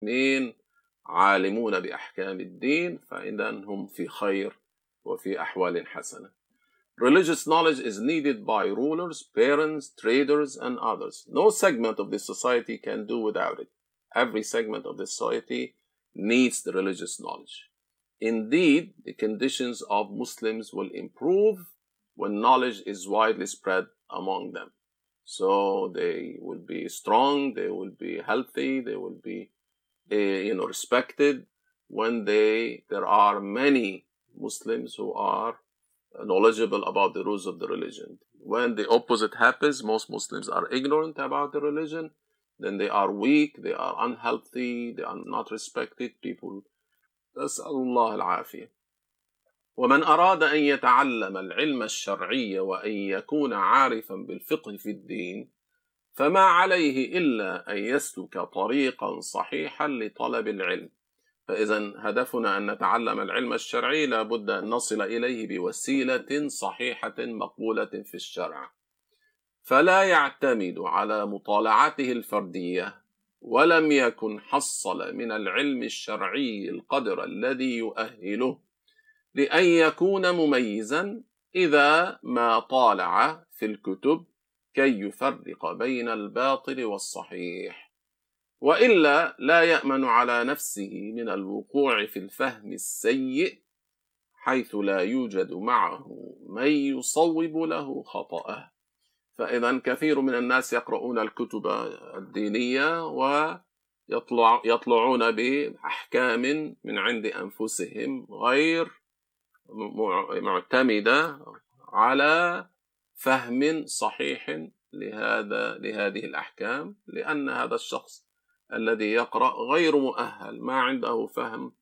المسلمين عالمون بأحكام الدين فإذا هم في خير وفي أحوال حسنة. Religious knowledge is needed by rulers, parents, traders, and others. No segment of this society can do without it. Every segment of the society needs the religious knowledge. Indeed, the conditions of Muslims will improve when knowledge is widely spread among them. So they will be strong, they will be healthy, they will be respected when there are many Muslims who are knowledgeable about the rules of the religion. When the opposite happens, most Muslims are ignorant about the religion, then they are weak, they are unhealthy, they are not respected people. نسأل الله العافية. ومن أراد أن يتعلم العلم الشرعي وأن يكون عارفا بالفقه في الدين فما عليه إلا أن يسلك طريقا صحيحا لطلب العلم. فإذا هدفنا أن نتعلم العلم الشرعي لابد أن نصل إليه بوسيلة صحيحة مقبولة في الشرع، فلا يعتمد على مطالعته الفردية ولم يكن حصل من العلم الشرعي القدر الذي يؤهله لأن يكون مميزا إذا ما طالع في الكتب كي يفرق بين الباطل والصحيح، وإلا لا يأمن على نفسه من الوقوع في الفهم السيء حيث لا يوجد معه من يصوب له خطأه. فإذا كثير من الناس يقرؤون الكتب الدينية ويطلعون بأحكام من عند أنفسهم غير معتمدة على فهم صحيح لهذه الأحكام، لأن هذا الشخص الذي يقرأ غير مؤهل، ما عنده فهم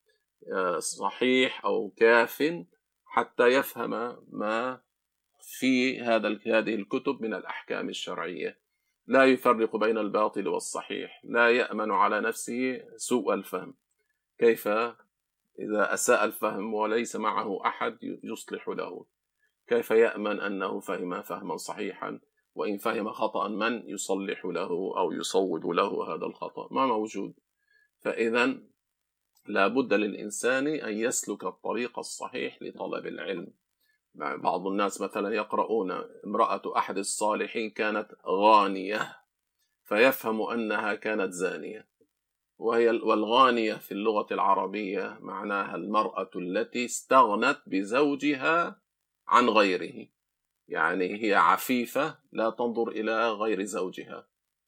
صحيح أو كاف حتى يفهم ما في هذه الكتب من الأحكام الشرعية. لا يفرق بين الباطل والصحيح، لا يأمن على نفسه سوء الفهم. كيف إذا أساء الفهم وليس معه أحد يصلح له؟ كيف يأمن أنه فهم فهما صحيحا وإن فهم خطأ من يصلح له أو يصوب له هذا الخطأ؟ ما موجود. فإذا لا بد للإنسان أن يسلك الطريق الصحيح لطلب العلم. بعض الناس مثلا يقرؤون امرأة أحد الصالحين كانت غانية فيفهم أنها كانت زانية، والغانية في اللغة العربية معناها المرأة التي استغنت بزوجها عن غيره، يعني هي عفيفة لا تنظر إلى غير زوجها.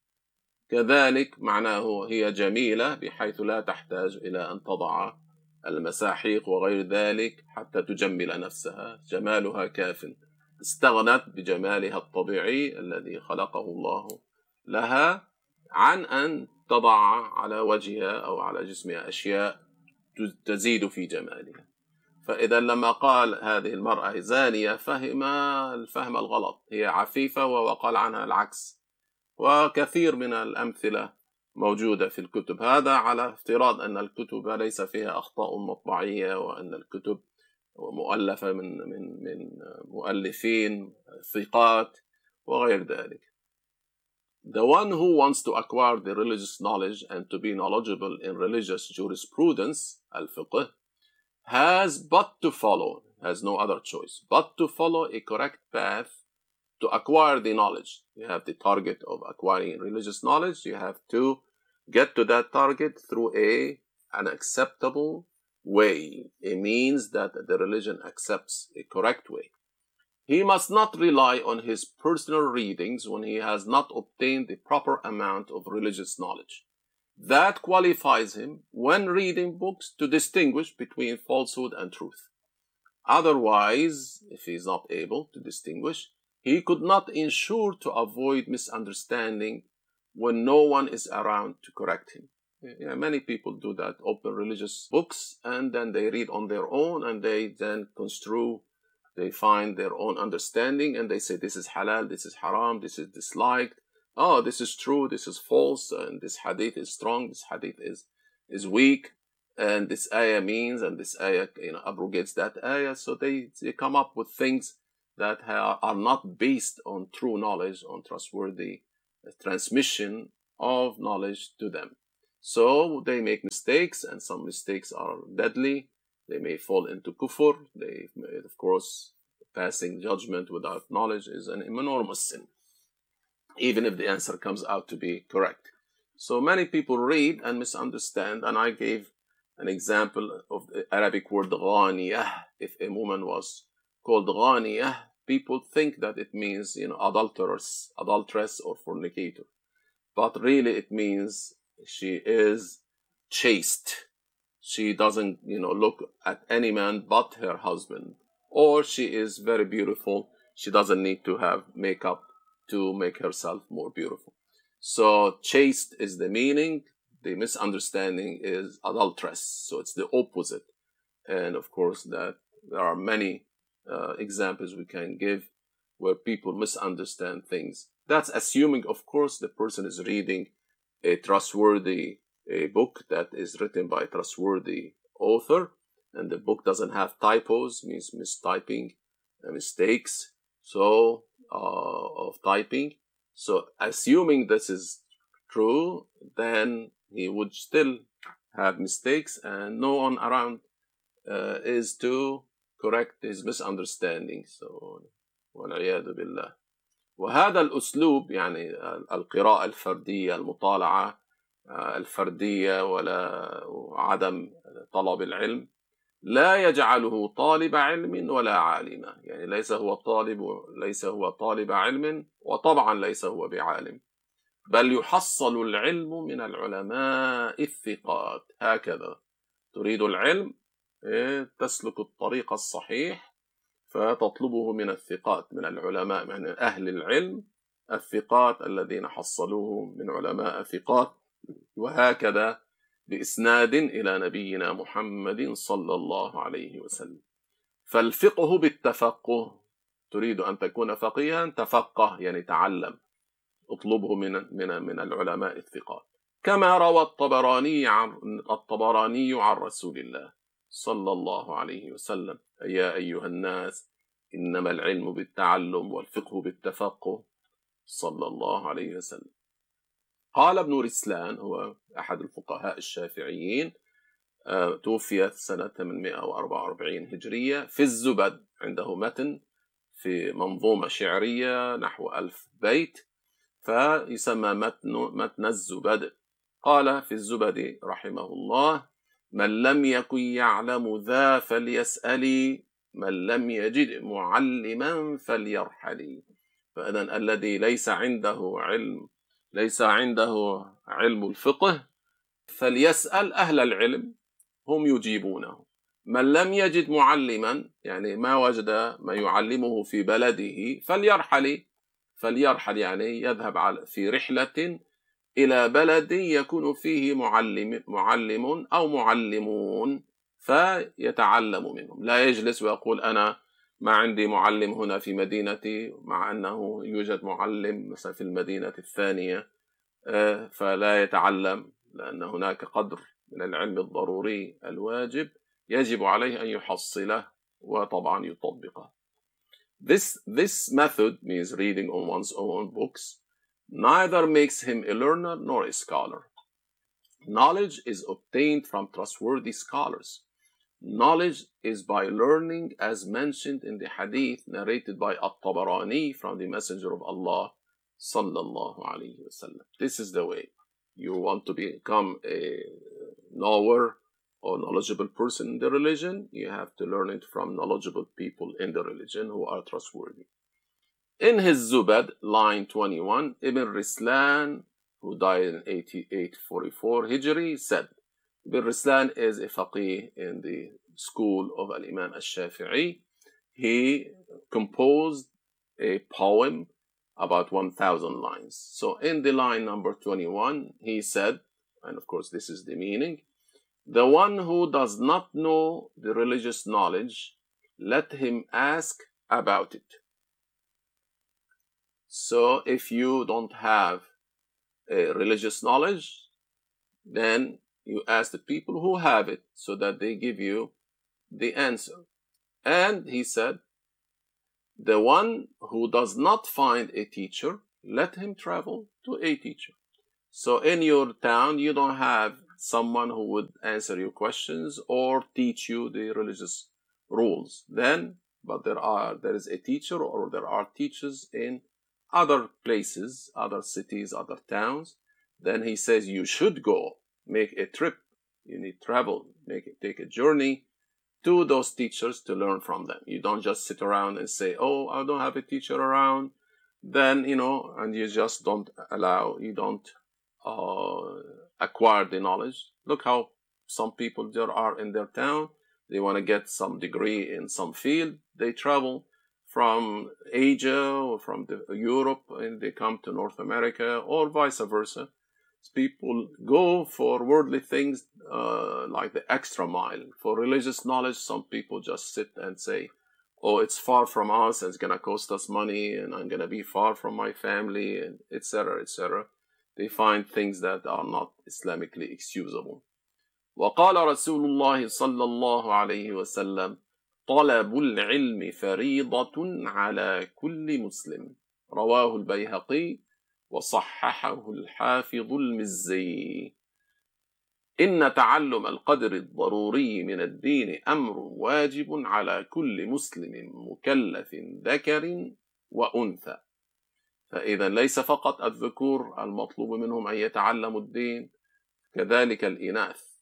كذلك معناه هي جميلة بحيث لا تحتاج إلى أن تضع المساحيق وغير ذلك حتى تجمل نفسها، جمالها كاف، استغنت بجمالها الطبيعي الذي خلقه الله لها عن أن تضع على وجهها أو على جسمها أشياء تزيد في جمالها. فإذا لما قال هذه المرأة زانية فهم الفهم الغلط، هي عفيفة وقال عنها العكس. وكثير من الأمثلة موجودة في الكتب، هذا على افتراض أن الكتب ليس فيها أخطاء مطبعية وأن الكتب مؤلفة من مؤلفين ثقات وغير ذلك. The one who wants to acquire the religious knowledge and to be knowledgeable in religious jurisprudence, al-fiqh, has no other choice, but to follow a correct path to acquire the knowledge. You have the target of acquiring religious knowledge. You have to get to that target through an acceptable way, a means that the religion accepts, a correct way. He must not rely on his personal readings when he has not obtained the proper amount of religious knowledge. That qualifies him when reading books to distinguish between falsehood and truth. Otherwise, if he is not able to distinguish, he could not ensure to avoid misunderstanding when no one is around to correct him. Yeah, many people do that, open religious books and then they read on their own and they then construe, they find their own understanding and they say this is halal, this is haram, this is disliked, oh, this is true, this is false, and this hadith is strong, this hadith is weak, and this ayah means, and this ayah abrogates that ayah. So they come up with things that are not based on true knowledge, on trustworthy transmission of knowledge to them. So they make mistakes, and some mistakes are deadly. They may fall into kufr. They may, of course, passing judgment without knowledge is an enormous sin, even if the answer comes out to be correct. So many people read and misunderstand, and I gave an example of the Arabic word ghaniyah. If a woman was called ghaniyah, people think that it means, adulteress or fornicator. But really it means she is chaste. She doesn't, look at any man but her husband. Or she is very beautiful. She doesn't need to have makeup to make herself more beautiful. So chaste is the meaning. The misunderstanding is adulteress. So it's the opposite. And of course that there are many examples we can give where people misunderstand things. That's assuming, of course, the person is reading a trustworthy book that is written by a trustworthy author, and the book doesn't have typos, means mistyping, mistakes, of typing. So assuming this is true, then he would still have mistakes, and no one around is to correct his misunderstanding. So والعياذ بالله. وهذا الأسلوب يعني القراءة الفردية، المطالعة الفردية ولا عدم طلب العلم لا يجعله طالب علم ولا عالما. يعني ليس هو طالب علم، وطبعا ليس هو بعالم، بل يحصل العلم من العلماء الثقات. هكذا تريد العلم، تسلك الطريق الصحيح فتطلبه من الثقات، من العلماء، من أهل العلم الثقات الذين حصلوه من علماء ثقات، وهكذا بإسناد إلى نبينا محمد صلى الله عليه وسلم. فالفقه بالتفقه. تريد أن تكون فقيها، تفقه يعني تعلم، اطلبه من العلماء الثقات. كما روى الطبراني عن رسول الله صلى الله عليه وسلم: يا أيها الناس إنما العلم بالتعلم والفقه بالتفقه، صلى الله عليه وسلم. قال ابن رسلان، هو أحد الفقهاء الشافعيين، توفي سنة 844 هجرية، في الزبد، عنده متن في منظومة شعرية نحو 1000 بيت، فيسمى متن الزبد. قال في الزبد رحمه الله: من لم يكن يعلم ذا فليسألي، من لم يجد معلما فليرحلي. فإذن الذي ليس عنده علم الفقه فليسأل أهل العلم، هم يجيبونه. من لم يجد معلما، يعني ما وجد ما يعلمه في بلده، فليرحل يعني يذهب في رحلة إلى بلد يكون فيه معلم أو معلمون فيتعلم منهم. لا يجلس ويقول أنا ما عندي معلم هنا في مدينتي، مع أنه يوجد معلم مثلا في المدينة الثانية، فلا يتعلم، لأن هناك قدر من العلم الضروري الواجب يجب عليه أن يحصله وطبعا يطبقه. This method means reading on one's own books neither makes him a learner nor a scholar. Knowledge is obtained from trustworthy scholars. Knowledge is by learning, as mentioned in the hadith narrated by At-Tabarani from the Messenger of Allah sallallahu alayhi wasallam. This is the way. You want to become a knower or knowledgeable person in the religion, you have to learn it from knowledgeable people in the religion who are trustworthy. In his Zubad, line 21, Ibn Rislan, who died in 844 Hijri, said, Ibn Rislan is a faqih in the school of Al-Imam Al-Shafi'i. He composed a poem about 1,000 lines. So in the line number 21, he said, and of course this is the meaning, the one who does not know the religious knowledge, let him ask about it. So if you don't have a religious knowledge, then you ask the people who have it so that they give you the answer. And he said, the one who does not find a teacher, let him travel to a teacher. So in your town, you don't have someone who would answer your questions or teach you the religious rules. But there is a teacher, or there are teachers in other places, other cities, other towns. Then he says you should go, make a trip. You need travel, take a journey to those teachers to learn from them. You don't just sit around and say, oh, I don't have a teacher around. Then, and you just don't acquire the knowledge. Look how some people there are in their town. They want to get some degree in some field. They travel from Asia or from Europe, and they come to North America, or vice versa. People go for worldly things like the extra mile. For religious knowledge, some people just sit and say, oh, it's far from us, and it's going to cost us money, and I'm going to be far from my family, and etc., etc. They find things that are not Islamically excusable. وقال رسول الله صلى الله عليه وسلم طلب العلم فريضة على كل مسلم رواه البيهقي وصححه الحافظ المزي. إن تعلم القدر الضروري من الدين أمر واجب على كل مسلم مكلف ذكر وأنثى. فإذا ليس فقط الذكور المطلوب منهم أن يتعلموا الدين، كذلك الإناث.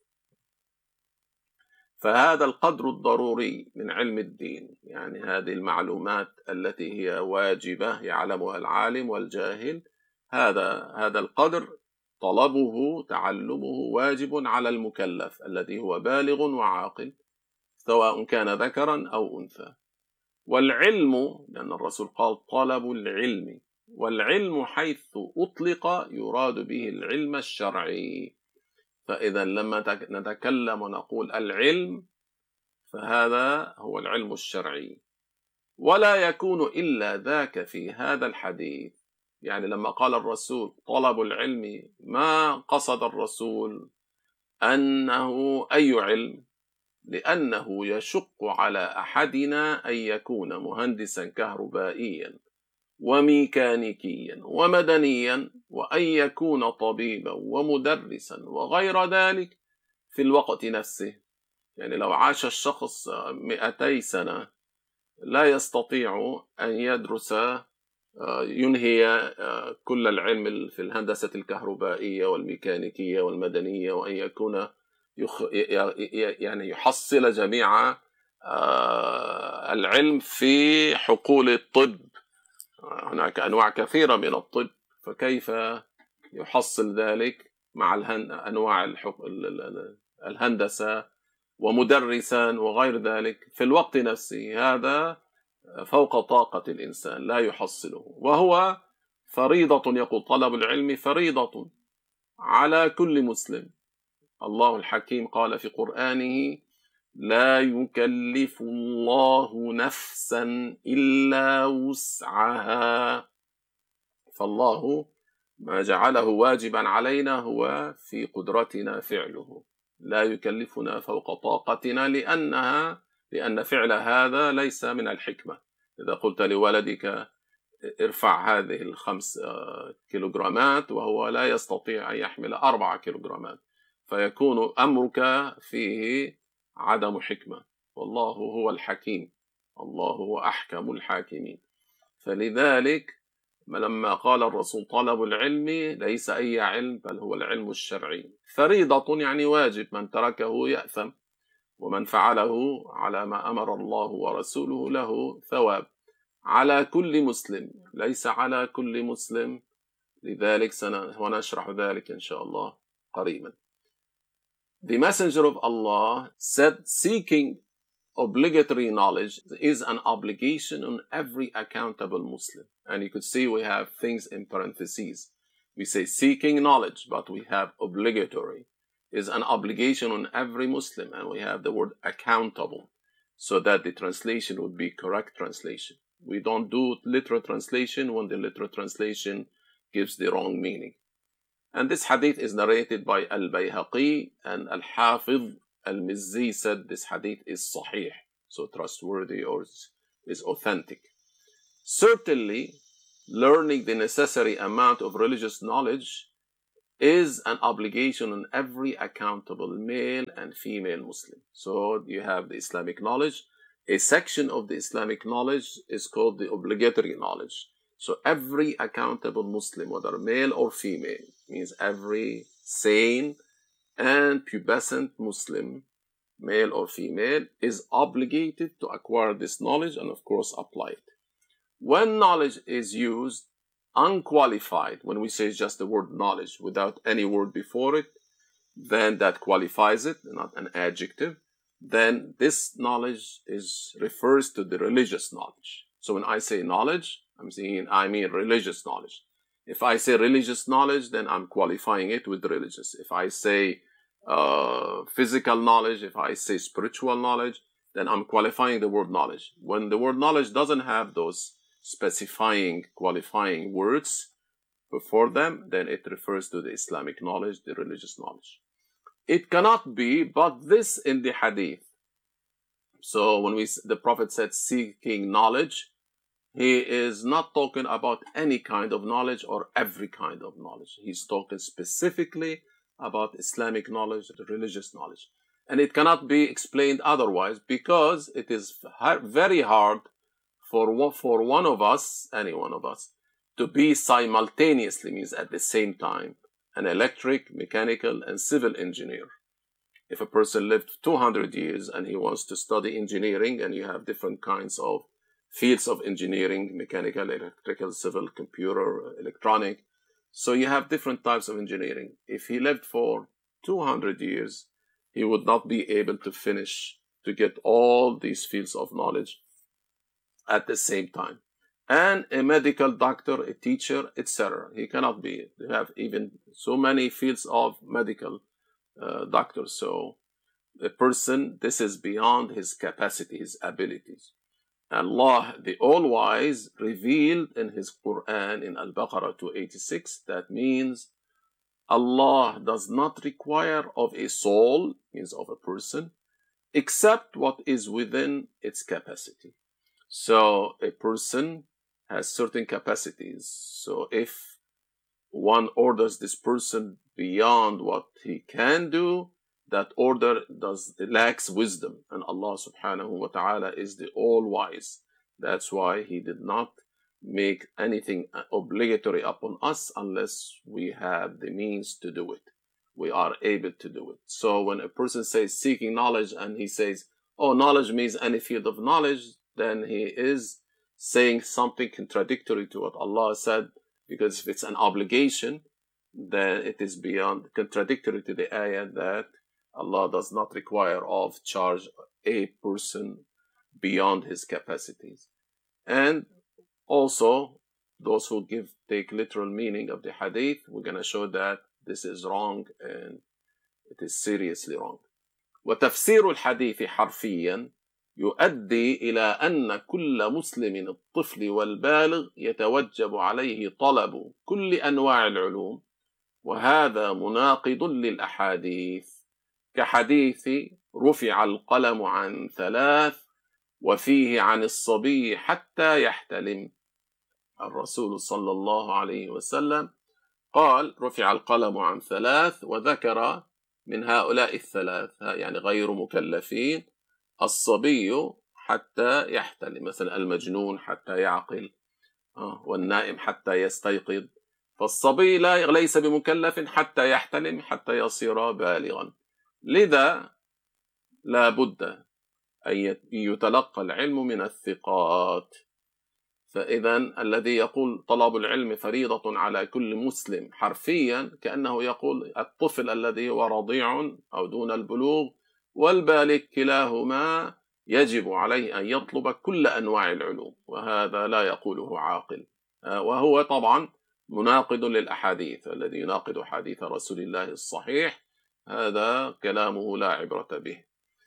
فهذا القدر الضروري من علم الدين، يعني هذه المعلومات التي هي واجبة يعلمها العالم والجاهل، هذا القدر طلبه تعلمه واجب على المكلف الذي هو بالغ وعاقل، سواء كان ذكرا أو أنثى. والعلم، لأن الرسول قال طلب العلم، والعلم حيث أطلق يراد به العلم الشرعي. فإذا لما نتكلم ونقول العلم، فهذا هو العلم الشرعي، ولا يكون إلا ذاك في هذا الحديث. يعني لما قال الرسول طلب العلم، ما قصد الرسول أنه أي علم، لأنه يشق على أحدنا أن يكون مهندسا كهربائيا وميكانيكيا ومدنيا، وأن يكون طبيبا ومدرسا وغير ذلك في الوقت نفسه. يعني لو عاش الشخص 200 سنة لا يستطيع أن يدرس ينهي كل العلم في الهندسة الكهربائية والميكانيكية والمدنية، وأن يكون يعني يحصل جميع العلم في حقول الطب. هناك أنواع كثيرة من الطب، فكيف يحصل ذلك مع أنواع الهندسة ومدرسا وغير ذلك في الوقت نفسه؟ هذا فوق طاقة الإنسان، لا يحصله، وهو فريضة. يقول طلب العلم فريضة على كل مسلم. الله الحكيم قال في قرآنه لا يكلف الله نفسا إلا وسعها. فالله ما جعله واجبا علينا هو في قدرتنا فعله، لا يكلفنا فوق طاقتنا، لأن فعل هذا ليس من الحكمة. إذا قلت لولدك ارفع هذه 5 كيلوغرامات وهو لا يستطيع أن يحمل 4 كيلوغرامات، فيكون أمرك فيه عدم حكمة. والله هو الحكيم، الله هو أحكم الحاكمين. فلذلك لما قال الرسول طلب العلم، ليس أي علم، بل هو العلم الشرعي. فريضة يعني واجب، من تركه يأثم، ومن فعله على ما أمر الله ورسوله له ثواب. على كل مسلم، ليس على كل مسلم. لذلك ونشرح ذلك إن شاء الله قريبا. The Messenger of Allah said seeking obligatory knowledge is an obligation on every accountable Muslim. And you could see we have things in parentheses. We say seeking knowledge, but we have obligatory is an obligation on every Muslim, and we have the word accountable, so that the translation would be correct translation. We don't do literal translation when the literal translation gives the wrong meaning. And this hadith is narrated by Al-Bayhaqi, and Al-Hafiz Al-Mizzi said this hadith is sahih, so trustworthy or is authentic. Certainly, learning the necessary amount of religious knowledge is an obligation on every accountable male and female Muslim. So you have the Islamic knowledge. A section of the Islamic knowledge is called the obligatory knowledge. So every accountable Muslim, whether male or female, means every sane and pubescent Muslim, male or female, is obligated to acquire this knowledge and, of course, apply it. When knowledge is used unqualified, when we say just the word knowledge without any word before it, then that qualifies it, not an adjective. Then this knowledge refers to the religious knowledge. So when I say knowledge, I mean religious knowledge. If I say religious knowledge, then I'm qualifying it with religious. If I say physical knowledge, if I say spiritual knowledge, then I'm qualifying the word knowledge. When the word knowledge doesn't have those specifying, qualifying words before them, then it refers to the Islamic knowledge, the religious knowledge. It cannot be but this in the hadith. So when the Prophet said seeking knowledge, he is not talking about any kind of knowledge or every kind of knowledge. He's talking specifically about Islamic knowledge, the religious knowledge. And it cannot be explained otherwise, because it is very hard for one of us, any one of us, to be simultaneously, means at the same time, an electric, mechanical, and civil engineer. If a person lived 200 years and he wants to study engineering, and you have different kinds of fields of engineering, mechanical, electrical, civil, computer, electronic. So you have different types of engineering. If he lived for 200 years, he would not be able to get all these fields of knowledge at the same time. And a medical doctor, a teacher, etc. He cannot be. You have even so many fields of medical doctors. So a person, this is beyond his capacity, his abilities. Allah, the All-Wise, revealed in His Quran in Al-Baqarah 286, that means Allah does not require of a soul, means of a person, except what is within its capacity. So a person has certain capacities. So if one orders this person beyond what he can do, that order lacks wisdom. And Allah subhanahu wa ta'ala is the all-wise. That's why He did not make anything obligatory upon us unless we have the means to do it. We are able to do it. So when a person says seeking knowledge and he says, oh, knowledge means any field of knowledge, then he is saying something contradictory to what Allah said, because if it's an obligation, then it is beyond contradictory to the ayah that Allah does not require of charge a person beyond his capacities. And also, those who take literal meaning of the hadith, we're going to show that this is wrong and it is seriously wrong. وتفسير الحديث حرفيا يؤدي إلى أن كل مسلم الطفل والبالغ يتوجب عليه طلب كل أنواع العلوم، وهذا مناقض للأحاديث، كحديث رفع القلم عن 3 وفيه عن الصبي حتى يحتلم. الرسول صلى الله عليه وسلم قال رفع القلم عن 3 وذكر من هؤلاء 3 يعني غير مكلفين: الصبي حتى يحتلم، مثلا المجنون حتى يعقل، والنائم حتى يستيقظ. فالصبي ليس بمكلف حتى يحتلم، حتى يصير بالغا. لذا لا بد أن يتلقى العلم من الثقات. فإذا الذي يقول طلب العلم فريضة على كل مسلم حرفيا كأنه يقول الطفل الذي هو رضيع أو دون البلوغ والبالغ كلاهما يجب عليه أن يطلب كل أنواع العلوم، وهذا لا يقوله عاقل، وهو طبعا مناقض للأحاديث. الذي يناقض حديث رسول الله الصحيح هذا كلامه لا عبرة به.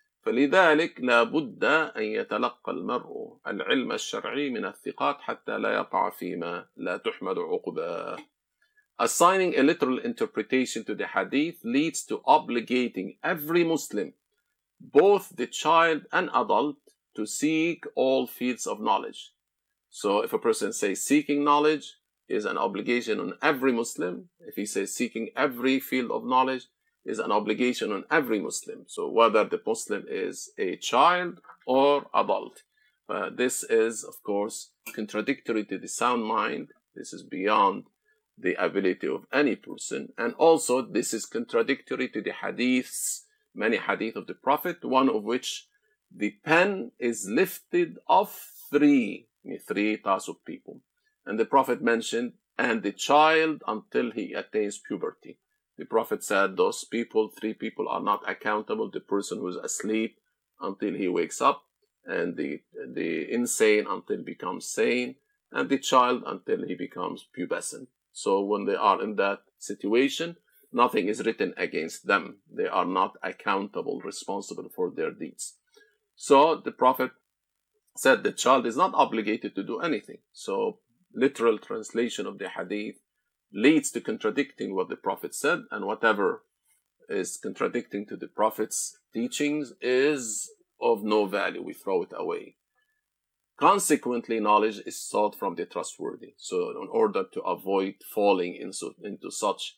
فلذلك لا بد أن يتلقى المرء العلم الشرعي من الثقات حتى لا يقع فيما لا تحمد عقباه. Assigning a literal interpretation to the hadith leads to obligating every Muslim, both the child and adult, to seek all fields of knowledge. So if a person says seeking knowledge, is an obligation on every Muslim. If he says seeking every field of knowledge is an obligation on every Muslim. So whether the Muslim is a child or adult. This is, of course, contradictory to the sound mind. This is beyond the ability of any person. And also, this is contradictory to the hadiths, many hadith of the Prophet, one of which the pen is lifted off three types of people. And the Prophet mentioned, and the child until he attains puberty. The Prophet said those people, three people, are not accountable. The person who is asleep until he wakes up, and the insane until he becomes sane, and the child until he becomes pubescent. So when they are in that situation, nothing is written against them. They are not accountable, responsible for their deeds. So the Prophet said the child is not obligated to do anything. So literal translation of the hadith leads to contradicting what the Prophet said, and whatever is contradicting to the Prophet's teachings is of no value. We throw it away. Consequently, knowledge is sought from the trustworthy. So in order to avoid falling into such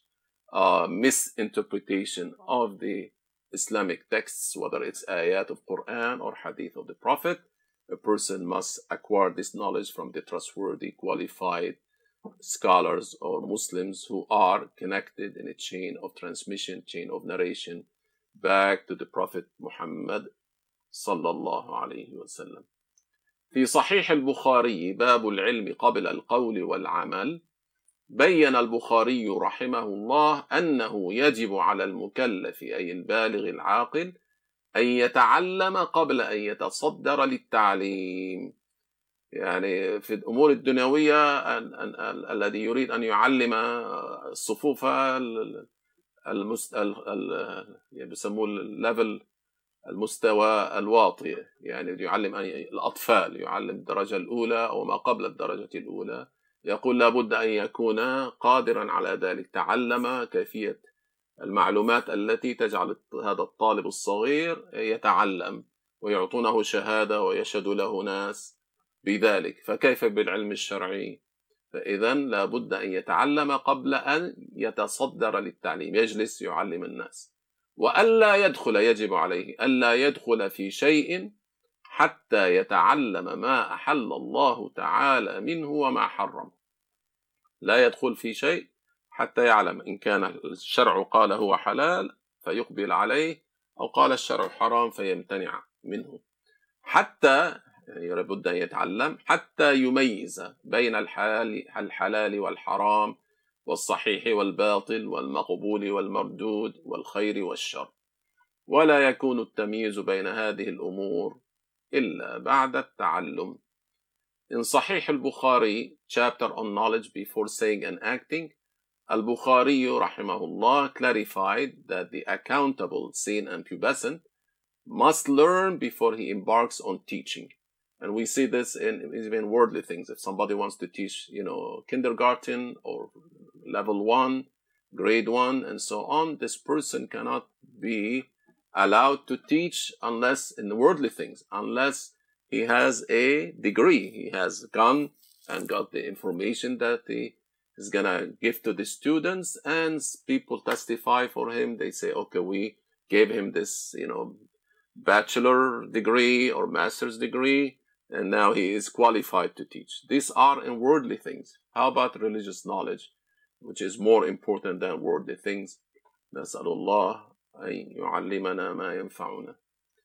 misinterpretation of the Islamic texts, whether it's ayat of Quran or hadith of the Prophet, a person must acquire this knowledge from the trustworthy, qualified scholars or Muslims who are connected in a chain of transmission, chain of narration back to the Prophet Muhammad sallallahu alayhi wa sallam. في صحيح البخاري باب العلم قبل القول والعمل بين البخاري رحمه الله أنه يجب على المكلف أي البالغ العاقل أن يتعلم قبل أن يتصدر للتعليم. يعني في الأمور الدنيوية الذي يريد أن يعلم الصفوف بيسموه الليفل المستوى الواطي، يعني يعلم الأطفال، يعلم الدرجة الأولى أو ما قبل الدرجة الأولى، يقول لابد أن يكون قادرا على ذلك، تعلم كيفية المعلومات التي تجعل هذا الطالب الصغير يتعلم، ويعطونه شهادة ويشهد له ناس بذلك. فكيف بالعلم الشرعي؟ فإذا لابد أن يتعلم قبل أن يتصدر للتعليم، يجلس يعلم الناس. وألا يدخل، يجب عليه ألا يدخل في شيء حتى يتعلم ما أحل الله تعالى منه وما حرم. لا يدخل في شيء حتى يعلم إن كان الشرع قال هو حلال فيقبل عليه، أو قال الشرع حرام فيمتنع منه. حتى لابد أن يتعلم حتى يميز بين الحلال والحرام والصحيح والباطل والمقبول والمردود والخير والشر، ولا يكون التمييز بين هذه الأمور إلا بعد التعلم. In Sahih al-Bukhari, chapter on knowledge before saying and acting, Al-Bukhari rahimahullah clarified that the accountable, sane and pubescent must learn before he embarks on teaching. And we see this in even worldly things. If somebody wants to teach, kindergarten or level 1, grade 1, and so on, this person cannot be allowed to teach unless in the worldly things, unless he has a degree. He has gone and got the information that he is going to give to the students, and people testify for him. They say, okay, we gave him this, bachelor degree or master's degree, and now he is qualified to teach. These are in worldly things. How about religious knowledge, which is more important than worldly things? نسأل الله أن يعلمنا ما ينفعنا.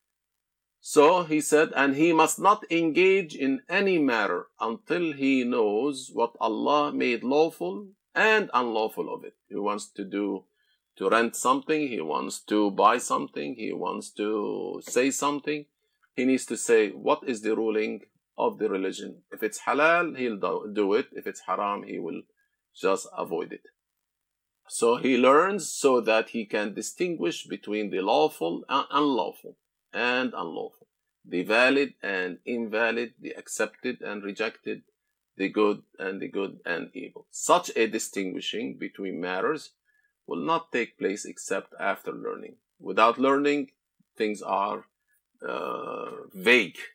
So he said, and he must not engage in any matter until he knows what Allah made lawful and unlawful of it. He wants to rent something, he wants to buy something, he wants to say something. He needs to say, what is the ruling of the religion? If it's halal, he'll do it. If it's haram, he will just avoid it. So he learns so that he can distinguish between the lawful and unlawful, the valid and invalid, the accepted and rejected, the good and evil. Such a distinguishing between matters will not take place except after learning. Without learning, things are vague.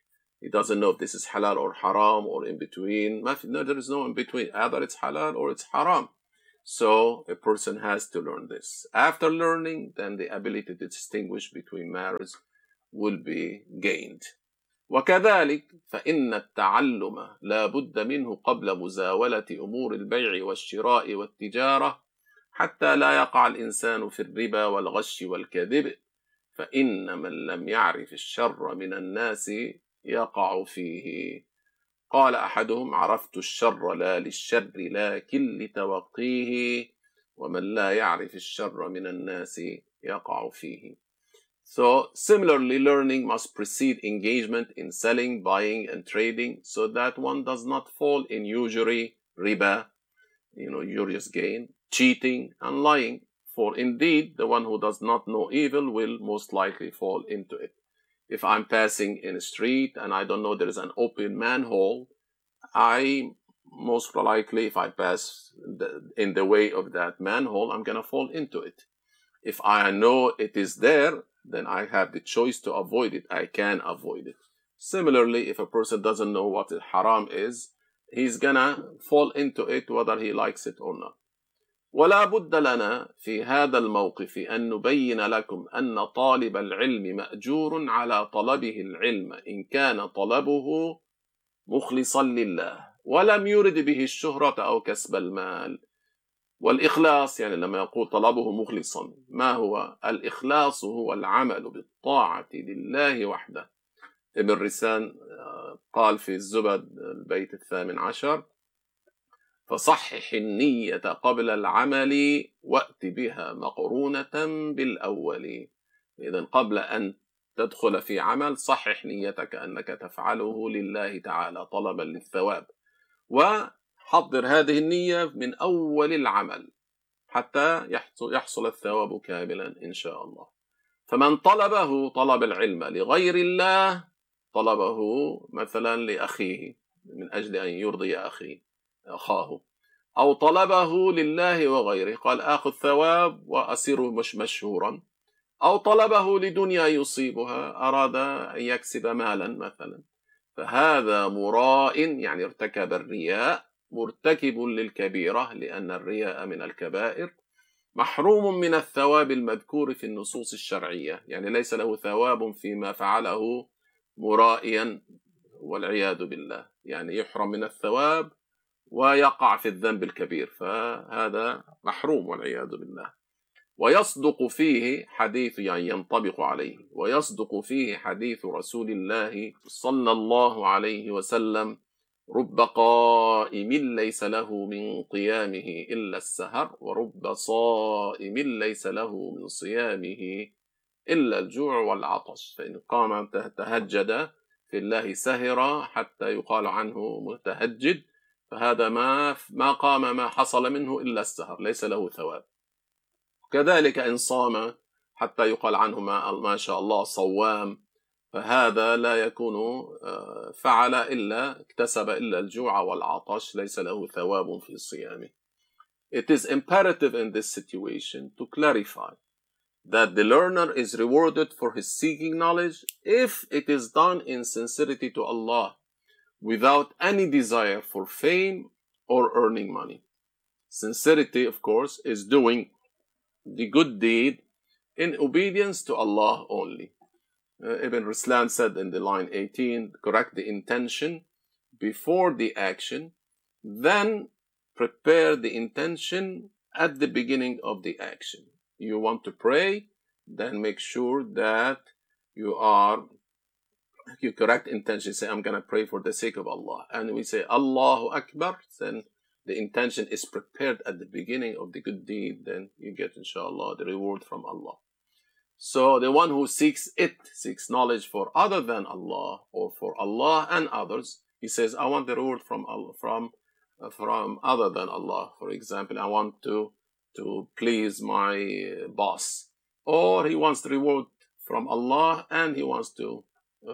He doesn't know if this is halal or haram or in between. No, there is no in between. Either it's halal or it's haram. So a person has to learn this. After learning, then the ability to distinguish between matters will be gained. وكذلك فإن التعلم لا بد منه قبل مزاولة أمور البيع والشراء والتجارة حتى لا يقع الإنسان في الربا والغش والكذب فإن من لم يعرف الشر من الناس يقع فيه. قال أحدهم عرفت الشر لا للشر لكن لتوقيه ومن لا يعرف الشر من الناس يقع فيه. So similarly, learning must precede engagement in selling, buying, and trading so that one does not fall in usury, riba, usurious gain, cheating, and lying. For indeed, the one who does not know evil will most likely fall into it. If I'm passing in a street and I don't know there is an open manhole, I most likely, if I pass in the way of that manhole, I'm going to fall into it. If I know it is there, then I have the choice to avoid it. I can avoid it. Similarly, if a person doesn't know what haram is, he's gonna fall into it whether he likes it or not. ولا بد لنا في هذا الموقف أن نبين لكم أن طالب العلم مأجور على طلبه العلم إن كان طلبه مخلصا لله ولم يرد به الشهرة أو كسب المال. والإخلاص يعني لما يقول طلبه مخلصا، ما هو الإخلاص؟ هو العمل بالطاعة لله وحده. ابن رسان قال في الزبد البيت 18 فصحح النية قبل العمل وأت بها مقرونة بالأول. إذن قبل أن تدخل في عمل صحح نيتك أنك تفعله لله تعالى طلبا للثواب، وحضر هذه النية من أول العمل حتى يحصل الثواب كاملا إن شاء الله. فمن طلبه طلب العلم لغير الله طلبه مثلا لأخيه من أجل أن يرضي أخاه، أو طلبه لله وغيره قال آخذ ثواب وأصير مشهورا، أو طلبه لدنيا يصيبها أراد أن يكسب مالا مثلا، فهذا مراء يعني ارتكب الرياء مرتكب للكبيرة لأن الرياء من الكبائر، محروم من الثواب المذكور في النصوص الشرعية، يعني ليس له ثواب فيما فعله مرائيا والعياذ بالله، يعني يحرم من الثواب ويقع في الذنب الكبير، فهذا محروم والعياذ بالله. ويصدق فيه حديث يعني ينطبق عليه، ويصدق فيه حديث رسول الله صلى الله عليه وسلم رب قائم ليس له من قيامه إلا السهر ورب صائم ليس له من صيامه إلا الجوع والعطش، فإن قام تهجد في الله سهر حتى يقال عنه متهجد، فهذا ما قام ما حصل منه إلا السهر ليس له ثواب. كذلك إن صام حتى يقال عنه ما شاء الله صوام، فهذا لا يكون فعل إلا اكتسب إلا الجوع والعطش ليس له ثواب في صيامه. It is imperative in this situation to clarify that the learner is rewarded for his seeking knowledge if it is done in sincerity to Allah without any desire for fame or earning money. Sincerity, of course, is doing the good deed in obedience to Allah only. Ibn Ruslan said in the line 18, correct the intention before the action, then prepare the intention at the beginning of the action. You want to pray, then make sure that you correct intention. Say, I'm going to pray for the sake of Allah. And we say, Allahu Akbar, then the intention is prepared at the beginning of the good deed, then you get, inshallah, the reward from Allah. So the one who seeks knowledge for other than Allah or for Allah and others, he says, I want the reward from Allah, from other than Allah. For example, I want to please my boss, or he wants the reward from Allah and he wants to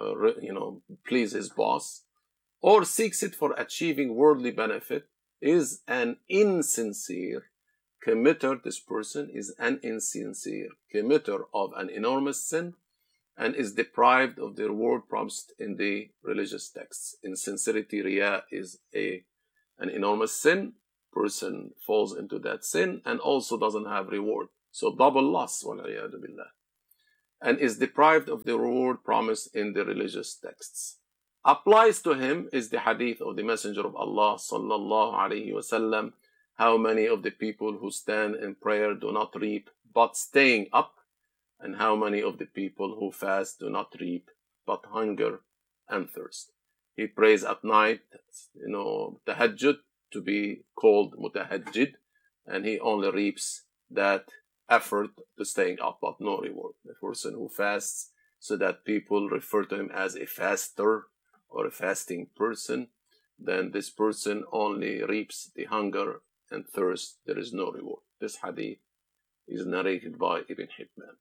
please his boss, or seeks it for achieving worldly benefit, is an insincere committer. This person is an insincere committer of an enormous sin, and is deprived of the reward promised in the religious texts. Insincerity, riya, is an enormous sin. Person falls into that sin and also doesn't have reward. So double loss, wal'iyadu billah. And is deprived of the reward promised in the religious texts. Applies to him is the hadith of the Messenger of Allah sallallahu alaihi wasallam. How many of the people who stand in prayer do not reap but staying up, and how many of the people who fast do not reap but hunger and thirst. He prays at night, tahajjud, to be called mutahajjid, and he only reaps that effort to staying up but no reward. The person who fasts so that people refer to him as a faster or a fasting person, then this person only reaps the hunger and thirst. There is no reward. This hadith is narrated by Ibn Hibban.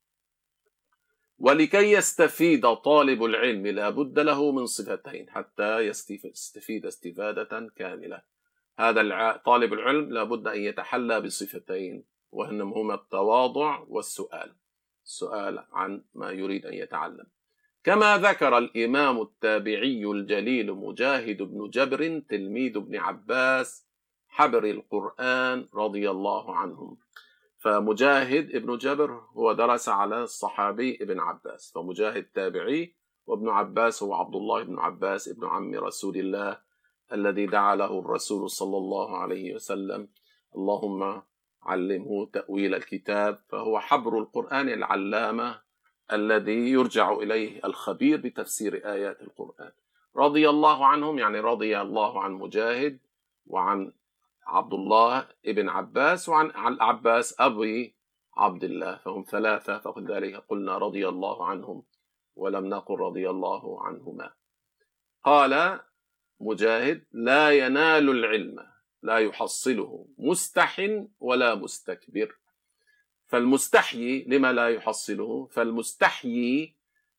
ولكي يستفيد طالب العلم لا بد له من صفتين حتى يستفيد استفادة كاملة. هذا طالب العلم لا بد أن يتحلى بصفتين، وهما التواضع والسؤال، السؤال عن ما يريد أن يتعلم. كما ذكر الإمام التابعي الجليل مجاهد بن جبر تلميذ ابن عباس حبر القرآن رضي الله عنهم. فمجاهد ابن جبر هو درس على الصحابي ابن عباس، فمجاهد تابعي، وابن عباس هو عبد الله بن عباس ابن عم رسول الله الذي دعا له الرسول صلى الله عليه وسلم اللهم علمه تأويل الكتاب. فهو حبر القرآن العلامة الذي يرجع إليه الخبير بتفسير آيات القرآن. رضي الله عنهم يعني رضي الله عن مجاهد وعن عبد الله ابن عباس وعن العباس أبي عبد الله، فهم ثلاثة، فلذلك قلنا رضي الله عنهم ولم نقل رضي الله عنهما. قال مجاهد: لا ينال العلم، لا يحصله مستح ولا مستكبر. فالمستحيي لما لا يحصله؟ فالمستحيي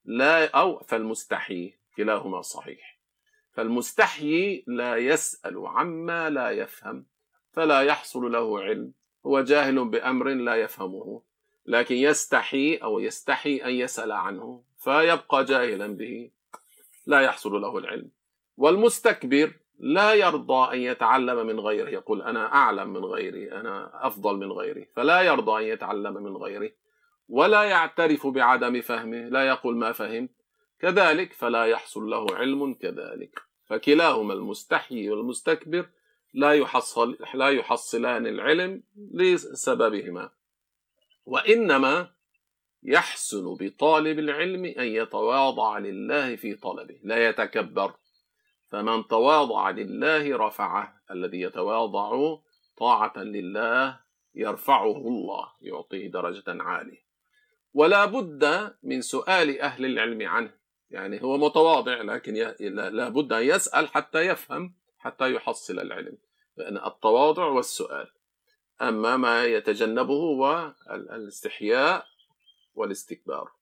فالمستحيي كلاهما صحيح. فالمستحيي لا يسأل عما لا يفهم فلا يحصل له علم، هو جاهل بأمر لا يفهمه لكن يستحي أن يسأل عنه فيبقى جاهلا به لا يحصل له العلم. والمستكبر لا يرضى أن يتعلم من غيره، يقول أنا أعلم من غيري، أنا أفضل من غيري، فلا يرضى أن يتعلم من غيره، ولا يعترف بعدم فهمه، لا يقول ما فهمت، كذلك فلا يحصل له علم كذلك. فكلاهما المستحيي والمستكبر لا يحصلان العلم لسببهما. وإنما يحسن بطالب العلم أن يتواضع لله في طلبه، لا يتكبر. فمن تواضع لله رفعه، الذي يتواضع طاعة لله يرفعه الله، يعطيه درجة عالية. ولا بد من سؤال أهل العلم عنه، يعني هو متواضع لكن لا بد أن يسأل حتى يفهم، حتى يحصل العلم، لأن التواضع والسؤال. أما ما يتجنبه هو الاستحياء والاستكبار.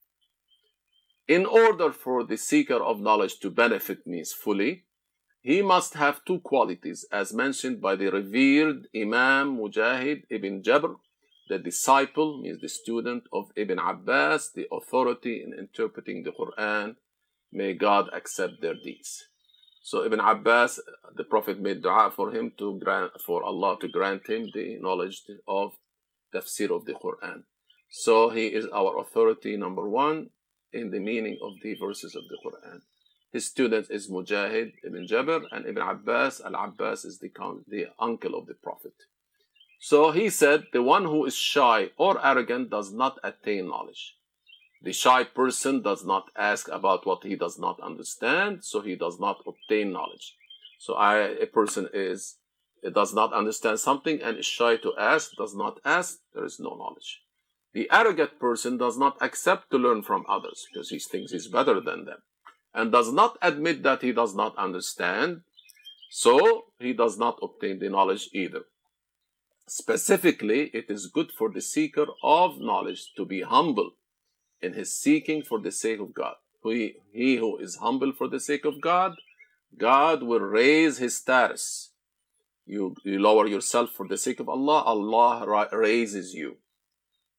In order for the seeker of knowledge to benefit me fully, he must have two qualities as mentioned by the revered Imam Mujahid ibn Jabr, the disciple, means the student of Ibn Abbas, the authority in interpreting the Quran. May God accept their deeds. So Ibn Abbas, the Prophet made dua for him for Allah to grant him the knowledge of tafsir of the Quran. So he is our authority, number one, in the meaning of the verses of the Quran. His student is Mujahid ibn Jabr, and Ibn Abbas, Al-Abbas is the uncle of the Prophet. So he said, the one who is shy or arrogant does not attain knowledge. The shy person does not ask about what he does not understand, so he does not obtain knowledge. So a person does not understand something and is shy to ask, does not ask, there is no knowledge. The arrogant person does not accept to learn from others because he thinks he's better than them, and does not admit that he does not understand, so he does not obtain the knowledge either. Specifically, it is good for the seeker of knowledge to be humble in his seeking for the sake of God. He who is humble for the sake of God, God will raise his status. You lower yourself for the sake of Allah, Allah raises you.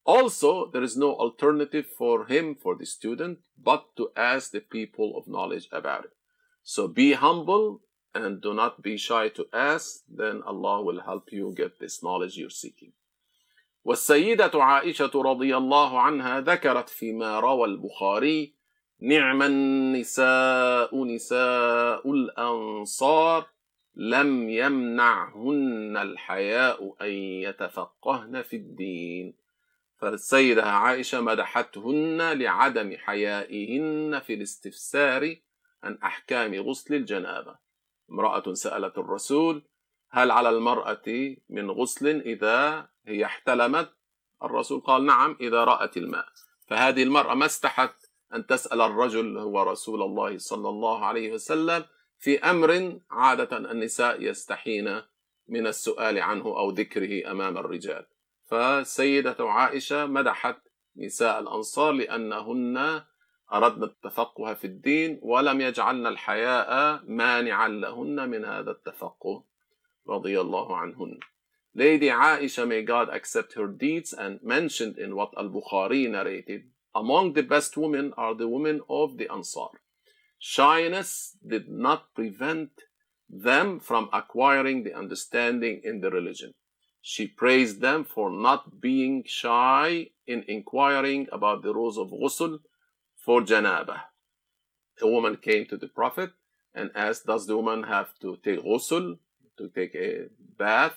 Also, there is no alternative for him, for the student, but to ask the people of knowledge about it. So be humble and do not be shy to ask, then Allah will help you get this knowledge you're seeking. والسيدة عائشة رضي الله عنها ذكرت فيما روى البخاري: نعم النساء نساء الأنصار لم يمنعهن الحياء أن يتفقهن في الدين. فالسيدة عائشة مدحتهن لعدم حيائهن في الاستفسار عن أحكام غسل الجنابة. امرأة سألت الرسول: هل على المرأة من غسل إذا هي احتلمت؟ الرسول قال: نعم إذا رأت الماء. فهذه المرأة ما استحت أن تسأل الرجل هو رسول الله صلى الله عليه وسلم في أمر عادة النساء يستحين من السؤال عنه أو ذكره أمام الرجال. فالسيدة عائشة مدحت نساء الأنصار لأنهن أردن التفقه في الدين ولم يجعلن الحياء مانعا لهن من هذا التفقه رضي الله عنهن. Lady Aisha, may God accept her deeds, and mentioned in what Al-Bukhari narrated, among the best women are the women of the Ansar. Shyness did not prevent them from acquiring the understanding in the religion. She praised them for not being shy in inquiring about the rules of ghusl for janabah. A woman came to the Prophet and asked, does the woman have to take ghusl, to take a bath,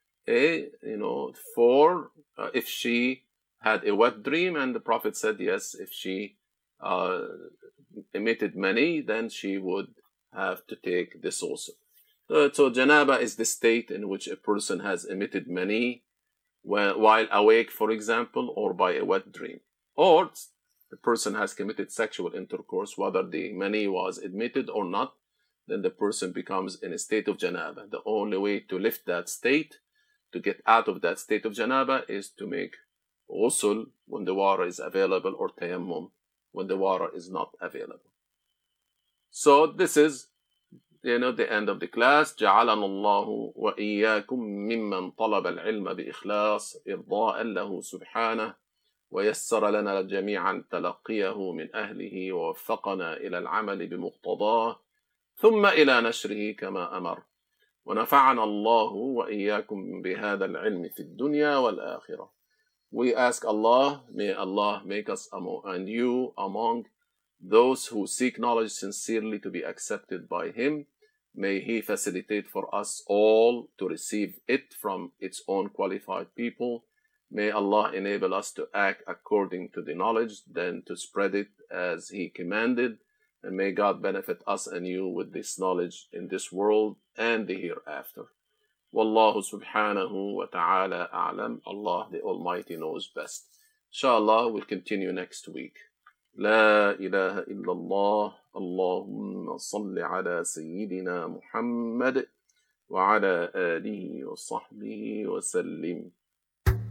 for if she had a wet dream? And the Prophet said, yes, if she emitted mani, then she would have to take this also. So janaba is the state in which a person has emitted mani while awake, for example, or by a wet dream. Or the person has committed sexual intercourse, whether the mani was emitted or not, then the person becomes in a state of janaba. The only way to lift that state, to get out of that state of janaba, is to make ghusl when the water is available, or tayammum when the water is not available. So this is the end of the class. جعلنا الله وإياكم ممن طلب العلم بإخلاص إرضاء له سبحانه، ويسر لنا جميعا تلقيه من أهله، ووفقنا إلى العمل بمقتضاه ثم إلى نشره كما أمر، ونفعنا الله وإياكم بهذا العلم في الدنيا والآخرة. We ask Allah, may Allah make us and you among those who seek knowledge sincerely to be accepted by Him. May He facilitate for us all to receive it from its own qualified people. May Allah enable us to act according to the knowledge, then to spread it as He commanded. And may God benefit us and you with this knowledge in this world and the hereafter. Wallahu subhanahu wa ta'ala a'lam. Allah the Almighty knows best. Inshallah, we'll continue next week. لا إله إلا الله. اللهم صل على سيدنا محمد وعلى آله وصحبه وسلم.